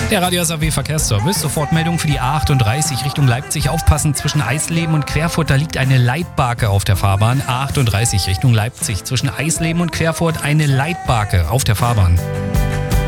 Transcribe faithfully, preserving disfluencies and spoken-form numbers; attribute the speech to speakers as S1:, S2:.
S1: Der Radio S A W Verkehrsservice. Sofortmeldung für die A achtunddreißig Richtung Leipzig. Aufpassen, zwischen Eisleben und Querfurt, da liegt eine Leitbarke auf der Fahrbahn. A achtunddreißig Richtung Leipzig. Zwischen Eisleben und Querfurt eine Leitbarke auf der Fahrbahn.